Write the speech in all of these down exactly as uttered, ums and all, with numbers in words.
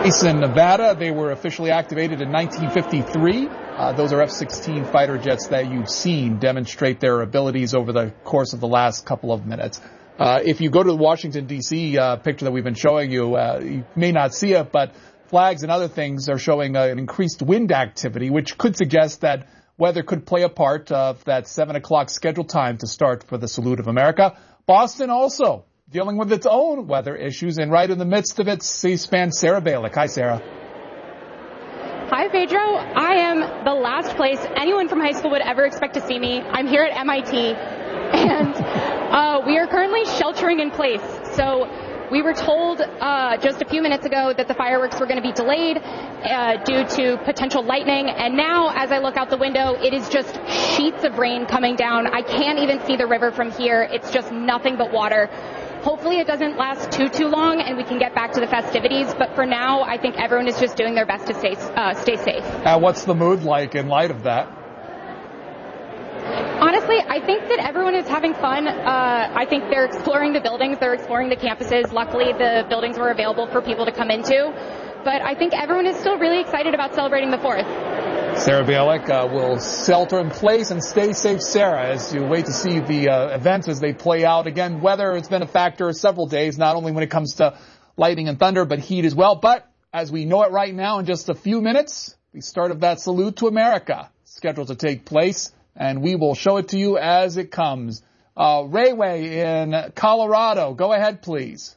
Mesa, Nevada. They were officially activated in nineteen fifty-three. Uh, those are F sixteen fighter jets that you've seen demonstrate their abilities over the course of the last couple of minutes. Uh, if you go to the Washington, D C uh, picture that we've been showing you, uh, you may not see it, but flags and other things are showing uh, an increased wind activity, which could suggest that weather could play a part of that seven o'clock scheduled time to start for the Salute of America. Boston also dealing with its own weather issues, and right in the midst of it, C-SPAN Sarah Balick. Hi, Sarah. Hi, Pedro. I am the last place anyone from high school would ever expect to see me. I'm here at M I T, and uh, we are currently sheltering in place. So we were told uh, just a few minutes ago that the fireworks were going to be delayed uh, due to potential lightning, and now as I look out the window, it is just sheets of rain coming down. I can't even see the river from here. It's just nothing but water. Hopefully it doesn't last too, too long and we can get back to the festivities. But for now, I think everyone is just doing their best to stay, uh, stay safe. Uh, what's the mood like in light of that? Honestly, I think that everyone is having fun. Uh, I think they're exploring the buildings. They're exploring the campuses. Luckily, the buildings were available for people to come into. But I think everyone is still really excited about celebrating the fourth. Sarah Balick uh, will shelter in place and stay safe, Sarah, as you wait to see the uh, events as they play out. Again, weather has been a factor several days, not only when it comes to lightning and thunder, but heat as well. But as we know it right now, in just a few minutes, the start of that Salute to America scheduled to take place, and we will show it to you as it comes. Uh, Rayway in Colorado, go ahead, please.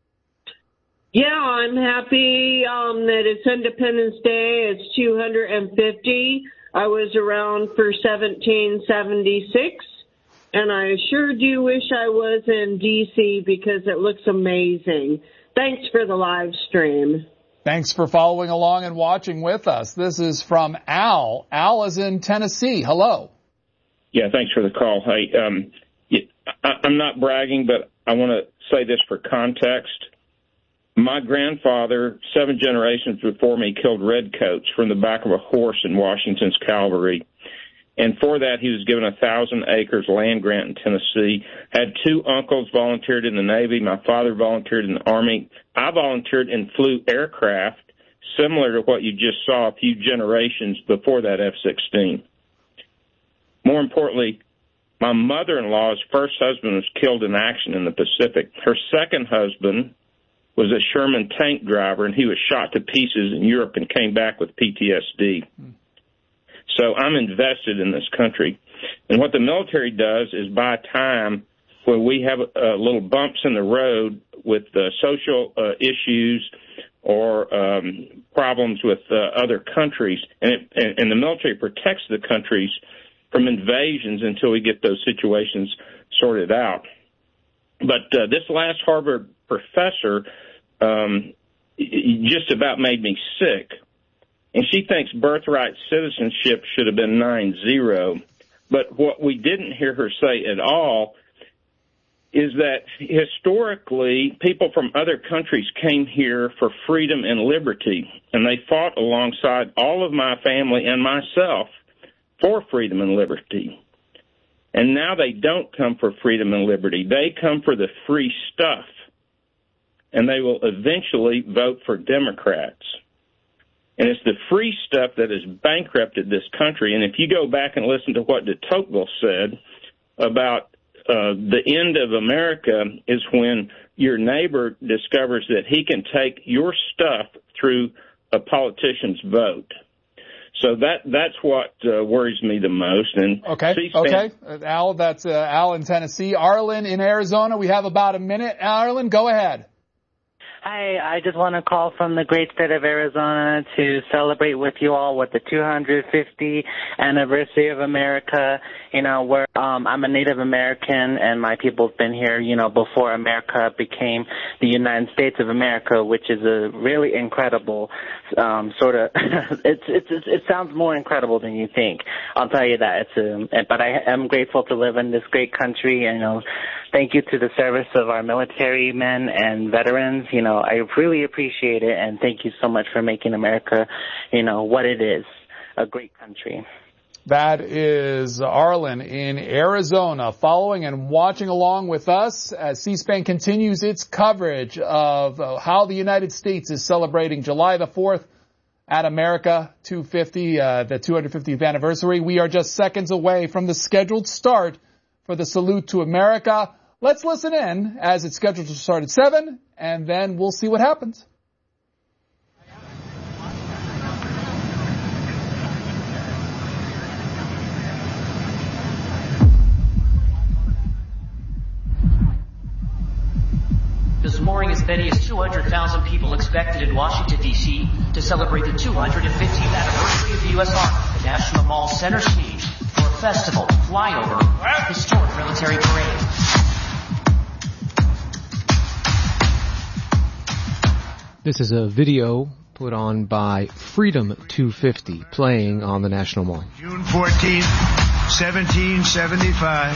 Yeah, I'm happy um, that it's Independence Day. It's two hundred fifty. I was around for seventeen seventy-six, and I sure do wish I was in D C because it looks amazing. Thanks for the live stream. Thanks for following along and watching with us. This is from Al. Al is in Tennessee. Hello. Yeah, thanks for the call. Hey, um, I, I'm not bragging, but I want to say this for context. My grandfather, seven generations before me, killed redcoats from the back of a horse in Washington's cavalry. And for that, he was given a thousand acres land grant in Tennessee. Had two uncles volunteered in the Navy. My father volunteered in the Army. I volunteered and flew aircraft similar to what you just saw a few generations before that F sixteen. More importantly, my mother-in-law's first husband was killed in action in the Pacific. Her second husband was a Sherman tank driver, and he was shot to pieces in Europe and came back with P T S D. Hmm. So I'm invested in this country. And what the military does is buy time when we have uh, little bumps in the road with uh, social uh, issues or um, problems with uh, other countries, and, it, and, and the military protects the countries from invasions until we get those situations sorted out. But uh, this last Harvard professor um, just about made me sick. And she thinks birthright citizenship should have been nine zero. But what we didn't hear her say at all is that historically people from other countries came here for freedom and liberty, and they fought alongside all of my family and myself for freedom and liberty. And now they don't come for freedom and liberty. They come for the free stuff, and they will eventually vote for Democrats. And it's the free stuff that has bankrupted this country. And if you go back and listen to what de Tocqueville said about uh, the end of America is when your neighbor discovers that he can take your stuff through a politician's vote. So that that's what uh, worries me the most. And okay, C-SPAN- okay, uh, Al, that's uh, Al in Tennessee. Arlen in Arizona. We have about a minute. Arlen, go ahead. Hi, I just want to call from the great state of Arizona to celebrate with you all with the two hundred fiftieth anniversary of America. You know, where um, I'm a Native American and my people have been here, you know, before America became the United States of America, which is a really incredible um, sort of. it's, it's it's it sounds more incredible than you think. I'll tell you that. It's a, but I am grateful to live in this great country, and you know, thank you to the service of our military men and veterans. You know, I really appreciate it, and thank you so much for making America, you know, what it is, a great country. That is Arlen in Arizona, following and watching along with us as C-SPAN continues its coverage of uh, how the United States is celebrating July the fourth at America two fifty, uh, the two hundred fiftieth anniversary. We are just seconds away from the scheduled start for the Salute to America. Let's listen in as it's scheduled to start at seven, and then we'll see what happens. This morning, as many as two hundred thousand people expected in Washington, D C to celebrate the two hundred fiftieth anniversary of the U S Army, the National Mall center stage for a festival, flyover, historic military parade. This is a video put on by Freedom two fifty, playing on the National Mall. June fourteenth, seventeen seventy-five,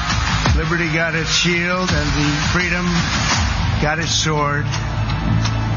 Liberty got its shield and the Freedom got its sword.